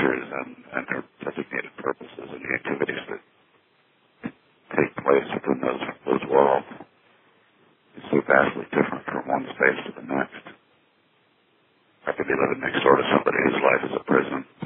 procedures and their designated purposes and the activities that take place within those walls is so vastly different from one space to the next. I could be living next door to somebody whose life is a prison.